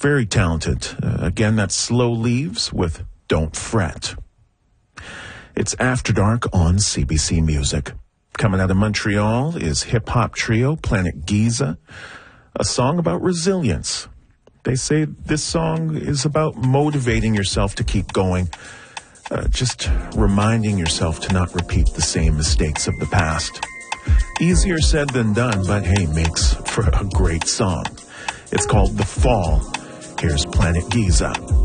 very talented. Again, that's Slow Leaves with Don't Fret. It's After Dark on CBC Music. Coming out of Montreal is hip-hop trio Planet Giza, a song about resilience. They say this song is about motivating yourself to keep going, just reminding yourself to not repeat the same mistakes of the past. Easier said than done, but hey, makes for a great song. It's called The Fall. Here's Planet Giza.